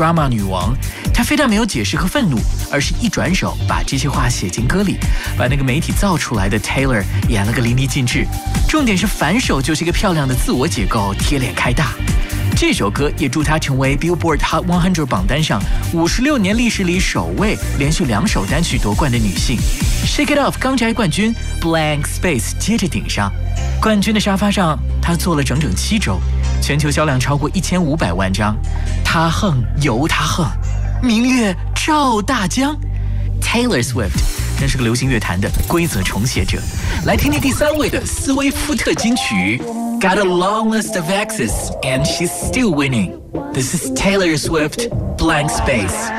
drama 女王。她非但没有解释和愤怒，而是一转手把这些话写进歌里，把那个媒体造出来的 Taylor 演了个淋漓尽致。重点是反手就是一个漂亮的自我解构，贴脸开大。这首歌也助她成为 Billboard Hot 100榜单上56年历史里首位连续2首单曲夺冠的女性。Shake It Off 刚摘冠军 ，Blank Space 接着顶上。冠军的沙发上，她坐了整整7周，全球销量超过1500万张。她横由她横，明月照大江。Taylor Swift 真是个流行乐坛的规则重写者。来听听第3位的斯威夫特金曲。Got a long list of exes, and she's still winning. This is Taylor Swift, Blank Space.